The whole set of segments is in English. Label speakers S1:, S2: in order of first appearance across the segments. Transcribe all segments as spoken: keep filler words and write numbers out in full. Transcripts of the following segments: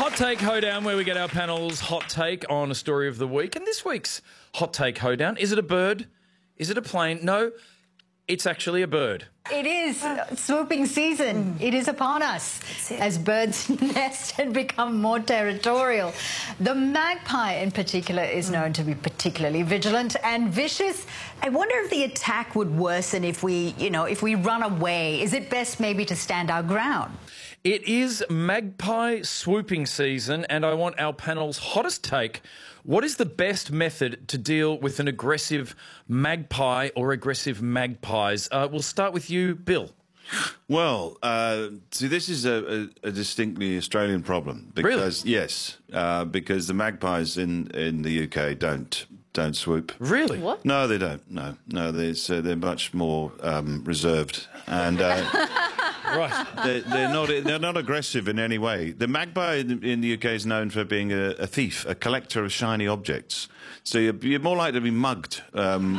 S1: Hot Take Hoedown, where we get our panel's hot take on a story of the week. And this week's Hot Take Hoedown, is it a bird? Is it a plane? No, it's actually a bird.
S2: It is swooping season. It is upon us as birds nest and become more territorial. The magpie in particular is known to be particularly vigilant and vicious. I wonder if the attack would worsen if we, you know, if we run away. Is it best maybe to stand our ground?
S1: It is magpie swooping season, and I want our panel's hottest take. What is the best method to deal with an aggressive magpie or aggressive magpies? Uh, we'll start with you, Bill.
S3: Well, uh, see, this is a, a, a distinctly Australian problem. Because,
S1: really?
S3: Yes, uh, because the magpies in, in the U K don't don't swoop.
S1: Really?
S4: What?
S3: No, they don't. No, no, they're, uh, they're much more um, reserved and. Uh,
S1: Right.
S3: They're, they're not. They're not aggressive in any way. The magpie in, in the U K is known for being a, a thief, a collector of shiny objects. So you're, you're more likely to be mugged. Um,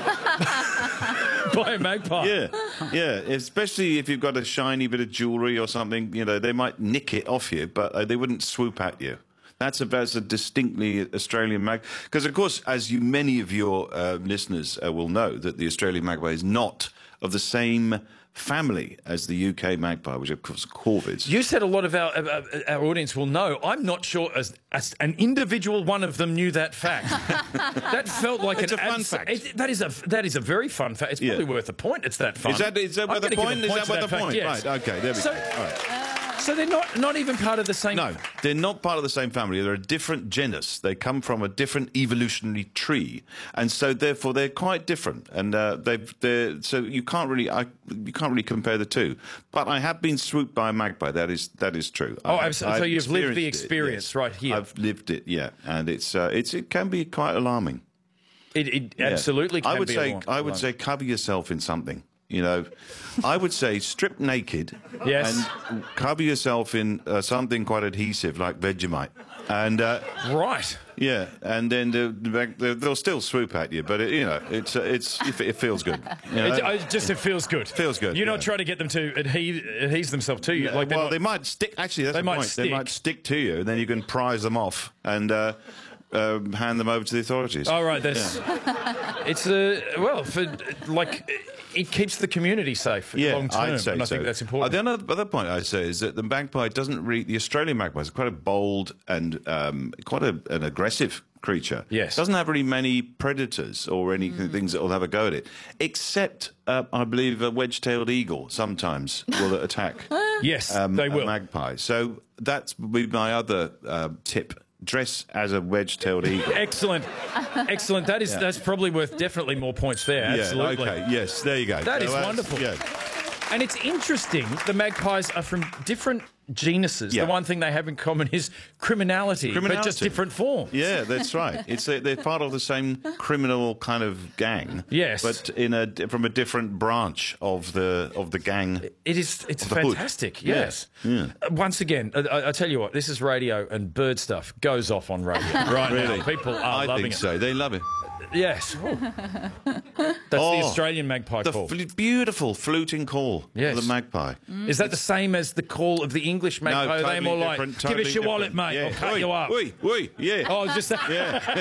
S1: By a magpie?
S3: yeah, yeah. Especially if you've got a shiny bit of jewellery or something. You know, they might nick it off you, but uh, they wouldn't swoop at you. That's a, that's a distinctly Australian mag. Because, of course, as you many of your uh, listeners uh, will know, that the Australian magpie is not of the same family as the U K magpie, which of course are corvids.
S1: You said a lot of our, uh, our audience will know. I'm not sure as, as an individual one of them knew that fact. That felt like
S3: it's
S1: an
S3: a fun
S1: abs-
S3: fact.
S1: It, that is a that is a very fun fact. It's probably
S3: Yeah.
S1: worth a point. It's that fun.
S3: Is that is that
S1: I'm
S3: worth a
S1: gonna give
S3: point? Is
S1: point
S3: that
S1: to
S3: worth a
S1: fact,
S3: point?
S1: yes.
S3: Right. Okay. There we
S1: So-
S3: go. All right.
S1: So they're not not even part of the same.
S3: No, they're not part of the same family. They're a different genus. They come from a different evolutionary tree, and so therefore they're quite different. And uh, they've they're so you can't really I, you can't really compare the two. But I have been swooped by a magpie. That is that is true.
S1: Oh,
S3: I-
S1: I've- so
S3: I've
S1: you've lived the
S3: experienced it,
S1: experience
S3: yes.
S1: right here.
S3: I've lived it. Yeah, and it's uh, it's it can be quite alarming.
S1: It, it
S3: Yeah.
S1: absolutely can
S3: I would
S1: be.
S3: say
S1: a long,
S3: I would
S1: long.
S3: say cover yourself in something. You know, I would say strip naked
S1: Yes.
S3: and cover yourself in uh, something quite adhesive like Vegemite. And uh,
S1: Right.
S3: yeah, and then they'll, they'll still swoop at you, but it, you know, it's uh, it's it feels good. You know?
S1: It, I just it feels good.
S3: Feels good,
S1: You're not
S3: yeah.
S1: trying to get them to adhe- adhese themselves to you. Like they're
S3: well,
S1: not-
S3: they might stick. Actually, that's
S1: They
S3: the
S1: might
S3: point.
S1: stick.
S3: They might stick to you, and then you can prise them off and uh, uh, hand them over to the authorities.
S1: All right, that's it's a well for like it keeps the community safe
S3: Yeah,
S1: long term,
S3: I'd say
S1: and I
S3: so.
S1: think that's
S3: Uh,
S1: important.
S3: the other, other point I'd say is that the magpie doesn't really. The Australian magpie is quite a bold and um, quite a, an aggressive creature.
S1: Yes.
S3: Doesn't have very many predators or any things that will have a go at it, except uh, I believe a wedge-tailed eagle sometimes will attack.
S1: Yes,
S3: um,
S1: they
S3: a
S1: will.
S3: magpie. So that's be my other uh, tip. Dress as a wedge-tailed eagle.
S1: Excellent, excellent. That is
S3: Yeah.
S1: that's probably worth definitely more points there. Absolutely.
S3: Yeah, okay. Yes, there you go.
S1: That is
S3: So that's-
S1: wonderful.
S3: Yeah.
S1: And it's interesting, the magpies are from different genuses.
S3: Yeah.
S1: The one thing they have in common is criminality, but just
S3: Criminality.
S1: different forms.
S3: Yeah, that's right. It's a, they're part of the same criminal kind of gang.
S1: Yes.
S3: but in a from a different branch of the of the gang.
S1: It is. It's
S3: the hood.
S1: fantastic.
S3: Yeah.
S1: Yes.
S3: Yeah.
S1: Uh, Once again, I, I tell you what, this is radio, and bird stuff goes off on radio right
S3: Really?
S1: now. People are
S3: I
S1: loving
S3: think
S1: it.
S3: so. They love it.
S1: Yes. That's
S3: Oh,
S1: the Australian magpie
S3: The
S1: call.
S3: fl- beautiful fluting call
S1: Yes.
S3: of the magpie.
S1: Is that the same as the call of the English magpie?
S3: No,
S1: Are they
S3: totally
S1: more like,
S3: different,
S1: give us
S3: totally
S1: your wallet,
S3: different.
S1: mate,
S3: Yeah.
S1: I'll cut
S3: Oi,
S1: you up.
S3: Oi, oi, yeah.
S1: Oh, just that.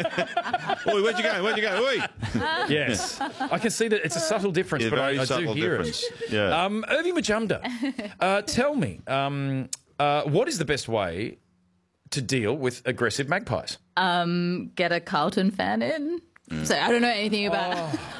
S3: Yeah. Oi, where'd you go? Where'd you go? Oi.
S1: Yes. I can see that it's a subtle difference,
S3: Yeah,
S1: but I,
S3: very
S1: I do
S3: subtle
S1: hear
S3: difference.
S1: it.
S3: Yeah.
S1: Um, Irving Majumdar, uh, tell me, um, uh, what is the best way to deal with aggressive magpies?
S4: Get a Carlton fan in. So I don't know anything about.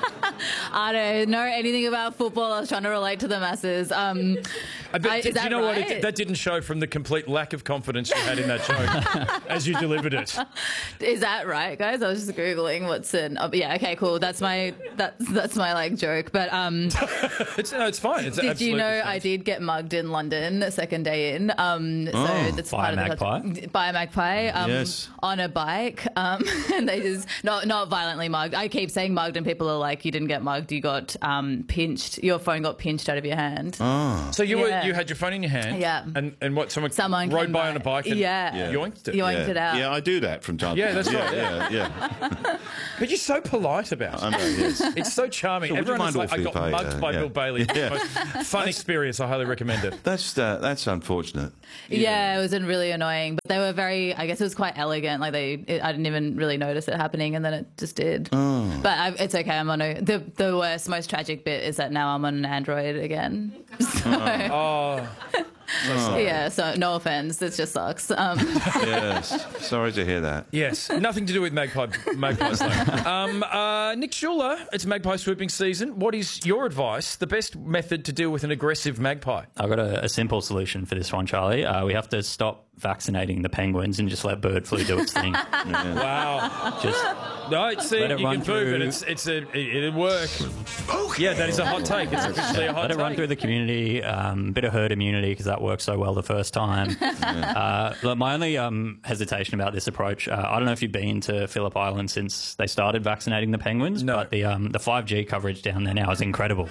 S4: I don't know anything about football. I was trying to relate to the masses. Um,
S1: I bet,
S4: I-
S1: do
S4: is that
S1: you know what?
S4: right?
S1: It, that didn't show from the complete lack of confidence you had in that joke as you delivered it.
S4: Is that right, guys? I was just googling what's in. Oh, yeah, okay, cool. That's my that's that's my like joke. But um,
S1: It's, no, it's fine. It's
S4: did you
S1: absolutely
S4: know
S1: fine.
S4: I did get mugged in London the second day in? Um, so that's
S5: By
S4: part
S5: a
S4: of the
S5: magpie?
S4: by a magpie. Um,
S3: Yes.
S4: on a bike. Um, and they just not not violently mugged. I keep saying mugged, and people are like, "You didn't get get mugged, you got um, pinched. Your phone got pinched out of your hand.
S3: Oh.
S1: So you
S4: Yeah.
S1: were you had your phone in your hand,
S4: Yeah.
S1: and and what someone,
S4: Someone
S1: rode
S4: came
S1: by
S4: by.
S1: on a bike, and
S4: Yeah.
S3: Yeah.
S1: yoinked it.
S4: Yoinked
S3: yeah.
S4: it out.
S3: Yeah, I do that from time to
S1: Yeah,
S3: time.
S1: that's right,
S3: Yeah, yeah.
S1: But you're so polite about it.
S3: I know, yes.
S1: It's so charming.
S3: So would you
S1: Everyone is
S3: mind
S1: like, I
S3: awfully
S1: got
S3: if I,
S1: mugged
S3: uh,
S1: by
S3: yeah.
S1: Bill Bailey. It's
S3: Yeah.
S1: the most fun experience. I highly recommend it.
S3: That's uh, that's unfortunate.
S4: Yeah, it was really annoying, but they were very. I guess it was quite elegant. Like they, it, I didn't even really notice it happening, and then it just did.
S3: Oh.
S4: But I, it's okay. I'm on a. The the worst, most tragic bit is that now I'm on an Android again. So,
S1: Oh,
S4: yeah. So no offense, it just sucks. Um,
S3: Yes. Sorry to hear that.
S1: yes. Nothing to do with magpie, magpies, though. Um, uh, Nick Schuler, it's magpie swooping season. What is your advice? The best method to deal with an aggressive magpie?
S5: I've got a, a simple solution for this one, Charlie. Uh, we have to stop vaccinating the penguins and just let bird flu do its thing.
S1: Wow.
S5: Just
S1: No, see,
S5: Let it
S1: you
S5: run
S1: can prove it.
S5: through-
S1: It's, it's a, it, it'll work. Yeah, that is a hot take. It's officially a hot
S5: let it
S1: take.
S5: run through the community, um, bit of herd immunity because that worked so well the first time. uh, look, my only um, hesitation about this approach, uh, I don't know if you've been to Phillip Island since they started vaccinating the penguins,
S1: No.
S5: but the um, the five G coverage down there now is incredible.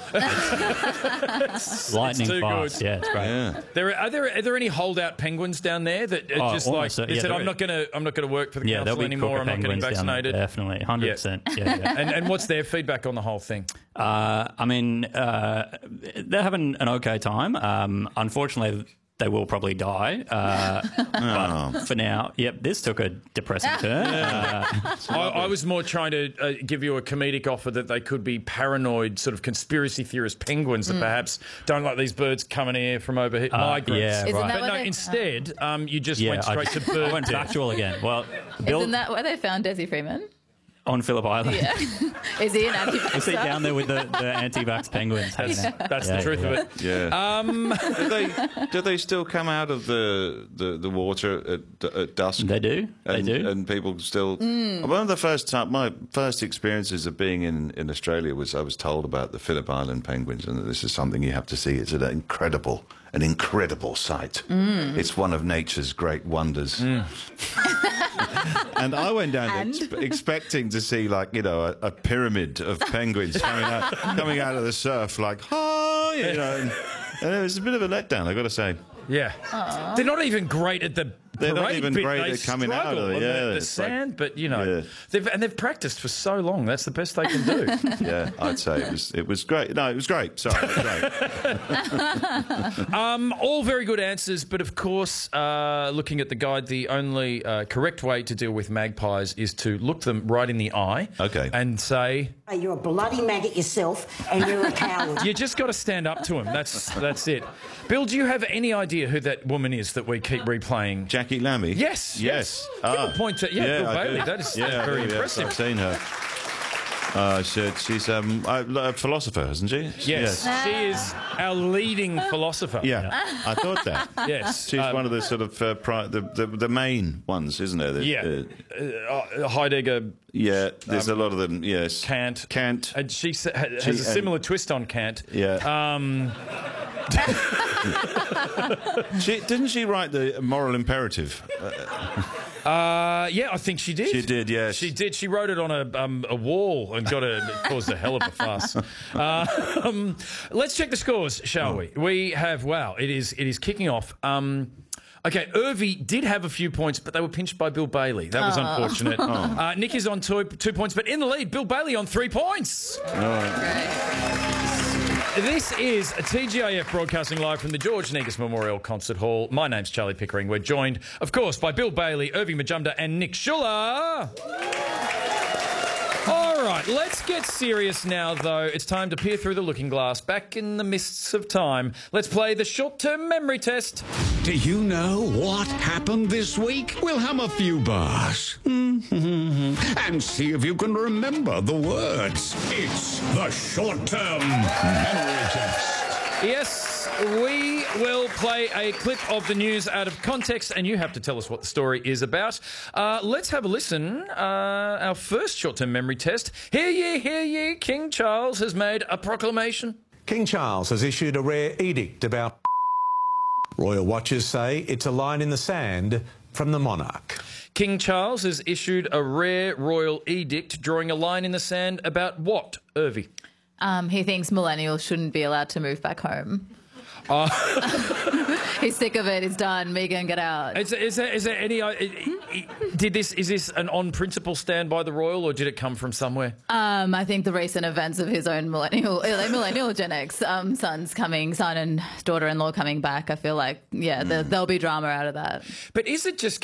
S5: It's lightning
S1: too
S5: fast.
S1: good.
S5: Yeah, it's great.
S3: Yeah.
S1: There are, are there are there any holdout penguins down there that are
S5: Oh,
S1: just like
S5: almost, uh,
S1: they
S5: yeah,
S1: said,
S5: there
S1: I'm
S5: is.
S1: not going to I'm not going to work for the
S5: Yeah, there'll
S1: council
S5: be
S1: anymore.
S5: Quokka
S1: I'm not getting
S5: penguins down there,
S1: vaccinated.
S5: definitely, one hundred percent. Yeah, yeah.
S1: And and what's their feedback on the whole thing?
S5: Uh, I mean, uh, they're having an okay time. Um, unfortunately, they will probably die. Uh, but for now, yep, this took a depressing turn. Uh,
S1: I, I was more trying to uh, give you a comedic offer that they could be paranoid, sort of conspiracy theorist penguins that perhaps don't like these birds coming here from over here, migrants.
S5: yeah,
S4: Isn't
S5: right.
S4: that
S1: But
S4: what
S1: no,
S4: they-
S1: instead, um, you just
S5: yeah,
S1: went
S5: I,
S1: straight to
S5: I
S1: bird
S5: went
S1: death.
S5: factual again. Well, Bill
S4: Isn't that where they found Desi Freeman?
S5: on Phillip Island.
S4: Yeah. Is he an
S5: Was he
S4: anti-vaxxer?
S5: down there with the, the anti-vax penguins? hanging out?
S1: That's
S5: Yeah,
S1: the truth
S5: yeah.
S1: of it.
S3: Yeah.
S1: Um,
S3: do they do they still come out of the the, the water at, at dusk?
S5: They do. They
S3: and,
S5: do.
S3: and people still. One of the first time, my first experiences of being in, in Australia was I was told about the Phillip Island penguins, and this is something you have to see. It's an incredible, an incredible sight. It's one of nature's great wonders. And I went down
S4: And?
S3: there ex- expecting to see, like, you know, a, a pyramid of penguins coming out, coming out of the surf, like, oh, you know. And, and it was a bit of a letdown, I've got to say.
S1: yeah. They're not even great at the
S3: They're not
S1: parade
S3: even
S1: bit.
S3: great
S1: They
S3: at coming out
S1: struggle
S3: of it,
S1: on
S3: yeah,
S1: the, the
S3: it's like-
S1: sand, but, you know,
S3: Yeah.
S1: they've, and they've practiced for so long. That's the best they can do.
S3: Yeah, I'd say it was it was great. No, it was great. Sorry, it was great.
S1: Um, all very good answers, but of course, uh, looking at the guide, the only uh, correct way to deal with magpies is to look them right in the eye.
S3: Okay.
S1: And say,
S6: You're a bloody maggot yourself, and you're a coward.
S1: you just got to stand up to them. That's that's it. Bill, do you have any idea who that woman is that we keep replaying?
S3: Jackie Lammy?
S1: Yes,
S3: Yes.
S1: yes. Give a point to- yeah, Bill
S3: I
S1: Bailey.
S3: do.
S1: That is-
S3: yeah,
S1: that's very
S3: I do, yes,
S1: impressive.
S3: I've seen her. Uh, she, she's um, a, a philosopher, isn't she?
S1: Yes, she is our leading philosopher.
S3: Yeah, I thought that.
S1: Yes.
S3: She's
S1: um,
S3: one of the sort of uh, pri- the, the the main ones, isn't there? The,
S1: Yeah.
S3: uh,
S1: Uh, Heidegger,
S3: yeah. There's a lot of them. Yes.
S1: Kant.
S3: Kant.
S1: And she sa- ha- has
S3: She-
S1: a
S3: and-
S1: similar twist on Kant.
S3: Yeah.
S1: Um,
S3: She, didn't she write the moral imperative?
S1: uh, yeah, I think she did.
S3: She did, yes.
S1: She did. She wrote it on a um, a wall and got a it caused a hell of a fuss. Um, let's check the scores, shall
S3: Oh.
S1: we? We have wow. It is it is kicking off. Um, Okay, Irvy did have a few points, but they were pinched by Bill Bailey. That was unfortunate. Uh, Nick is on two, two points, but in the lead, Bill Bailey on three points. This is a T G I F broadcasting live from the George Negus Memorial Concert Hall. My name's Charlie Pickering. We're joined, of course, by Bill Bailey, Irvy Majumdar and Nick Schuler. All right, let's get serious now, though. It's time to peer through the looking glass, back in the mists of time. Let's play the short-term memory test.
S7: Do you know what happened this week? We'll hum a few bars and see if you can remember the words. It's the short-term memory test.
S1: Yes, we will play a clip of the news out of context, and you have to tell us what the story is about. Uh, let's have a listen. Uh, our first short-term memory test. Hear ye, hear ye, King Charles has made a proclamation.
S8: King Charles has issued a rare edict about royal watchers say it's a line in the sand from the monarch.
S1: King Charles has issued a rare royal edict drawing a line in the sand about what, Irvy?
S4: Um, he thinks millennials shouldn't be allowed to move back home. Uh, He's sick of it. He's done. Megan, get out.
S1: Is, is, there, is there any? Uh, did this? Is this an on-principle stand by the Royal, or did it come from somewhere?
S4: Um, I think the recent events of his own millennial, uh, millennial Gen X um, sons coming, son and daughter-in-law coming back. I feel like, yeah, mm. there, there'll be drama out of that.
S1: But is it just